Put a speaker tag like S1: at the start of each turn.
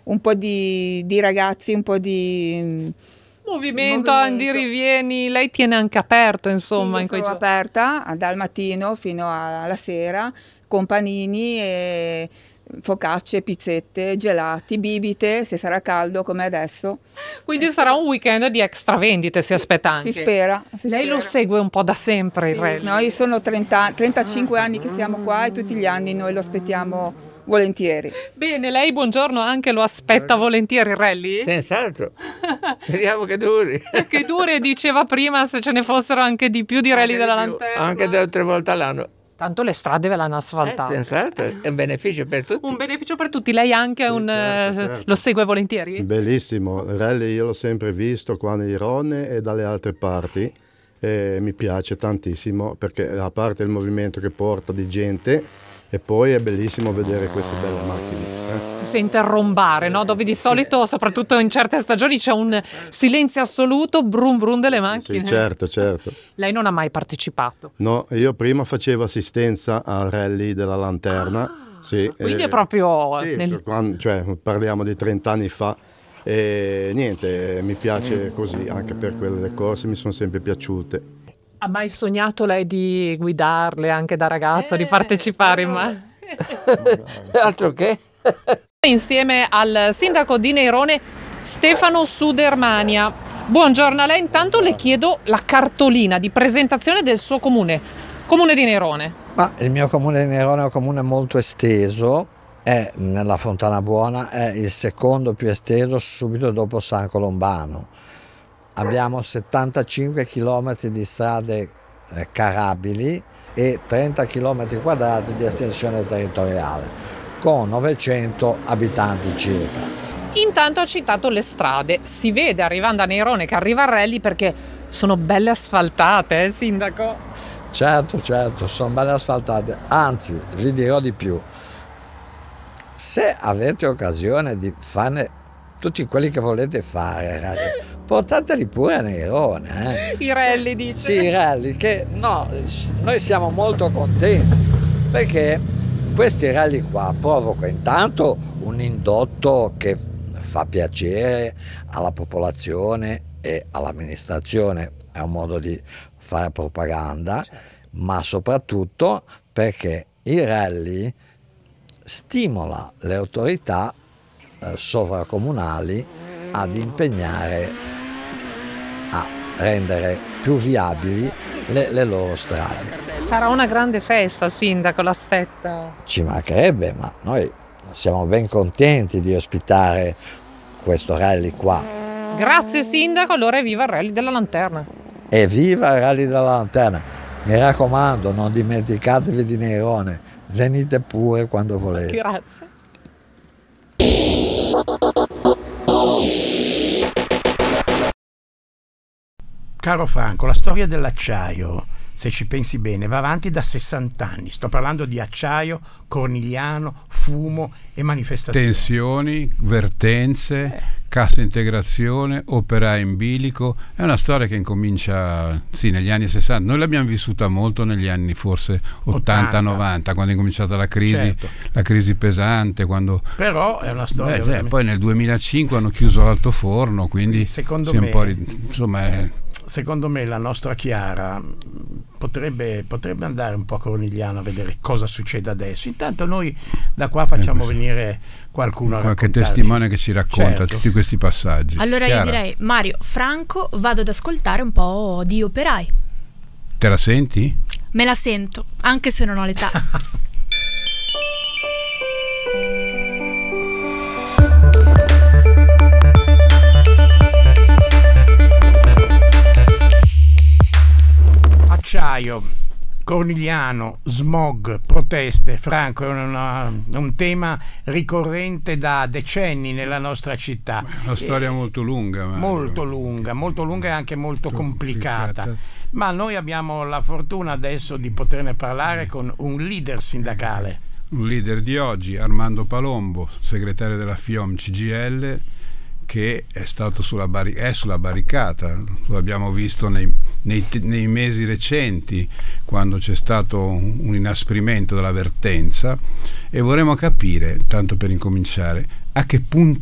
S1: un po' di ragazzi, un po' di
S2: movimento, andi rivieni. Lei tiene anche aperto, insomma,
S1: sì,
S2: in quei
S1: sono
S2: giorni.
S1: aperta dal mattino fino alla sera con panini e focacce, pizzette, gelati, bibite se sarà caldo come adesso.
S2: Quindi sarà un weekend di extra vendite, si aspetta anche.
S1: Si spera.
S2: Lei lo segue un po' da sempre il rally?
S1: Noi sono 35 anni che siamo qua e tutti gli anni noi lo aspettiamo volentieri.
S2: Bene, lei buongiorno anche lo aspetta volentieri il rally?
S3: Senz'altro. Speriamo che duri.
S2: Che duri, diceva prima, se ce ne fossero anche di più di rally della Lanterna.
S3: Anche 2 o 3 volte all'anno.
S2: Tanto le strade ve l'hanno asfaltate.
S3: Senz'altro, è un beneficio per tutti.
S2: Un beneficio per tutti. Lei anche
S4: certo.
S2: lo segue volentieri?
S4: Bellissimo, il rally io l'ho sempre visto qua nei Rone e dalle altre parti e mi piace tantissimo perché a parte il movimento che porta di gente e poi è bellissimo vedere queste belle macchine.
S2: Si sente rombare, no? Dove di solito, soprattutto in certe stagioni, c'è un silenzio assoluto, brum brum delle macchine.
S4: Sì, certo.
S2: Lei non ha mai partecipato?
S4: No, io prima facevo assistenza al rally della Lanterna. Sì,
S2: quindi è proprio...
S4: cioè, parliamo di 30 anni fa. E niente, mi piace così, anche per quelle corse mi sono sempre piaciute.
S2: Ha mai sognato lei di guidarle anche da ragazza, di partecipare?
S3: Altro che?
S2: Insieme al sindaco di Nerone, Stefano Sudermania. Buongiorno a lei, intanto le chiedo la cartolina di presentazione del suo comune di Nerone.
S5: Ma il mio comune di Nerone è un comune molto esteso, è nella Fontana Buona, è il secondo più esteso subito dopo San Colombano. Abbiamo 75 km di strade carabili e 30 km quadrati di estensione territoriale, con 900 abitanti circa.
S2: Intanto ha citato le strade. Si vede arrivando a Nerone che arriva il rally perché sono belle asfaltate, sindaco?
S5: Certo, sono belle asfaltate. Anzi, vi dirò di più. Se avete occasione di farne tutti quelli che volete fare, portateli pure a Nerone.
S2: I rally, dice?
S5: Sì, i rally, che no, noi siamo molto contenti perché questi rally qua provocano intanto un indotto che fa piacere alla popolazione e all'amministrazione, è un modo di fare propaganda, ma soprattutto perché i rally stimola le autorità sovracomunali ad impegnare a rendere più viabili le loro strade.
S2: Sarà una grande festa, sindaco, l'aspetta.
S5: Ci mancherebbe, ma noi siamo ben contenti di ospitare questo rally qua.
S2: Grazie sindaco, allora evviva il rally della Lanterna.
S5: Evviva il rally della Lanterna. Mi raccomando, non dimenticatevi di Nerone, venite pure quando volete.
S2: Grazie.
S6: Caro Franco, la storia dell'acciaio, se ci pensi bene, va avanti da 60 anni. Sto parlando di acciaio, Cornigliano, fumo e manifestazioni.
S7: Tensioni, vertenze, cassa integrazione, operai in bilico. È una storia che incomincia negli anni 60. Noi l'abbiamo vissuta molto negli anni forse 80-90, quando è cominciata la crisi, certo. La crisi pesante.
S6: Però è una storia.
S7: Poi nel 2005 hanno chiuso l'altoforno, quindi
S6: secondo me, secondo me la nostra Chiara potrebbe andare un po' a Cornigliano a vedere cosa succede adesso. Intanto noi da qua facciamo venire qualche
S7: testimone che ci racconta tutti questi passaggi.
S8: Allora
S7: Chiara,
S8: io direi, Mario, Franco, vado ad ascoltare un po' di operai.
S7: Te la senti?
S8: Me la sento, anche se non ho l'età.
S6: Acciaio, Cornigliano, smog, proteste. Franco, è un tema ricorrente da decenni nella nostra città.
S7: È una storia molto lunga.
S6: Molto lunga e anche molto complicata. Ma noi abbiamo la fortuna adesso di poterne parlare con un leader sindacale.
S7: Un leader di oggi, Armando Palombo, segretario della FIOM CGIL, che è stato sulla barricata. Lo abbiamo visto nei mesi recenti, quando c'è stato un inasprimento della vertenza, e vorremmo capire, tanto per incominciare, a che punto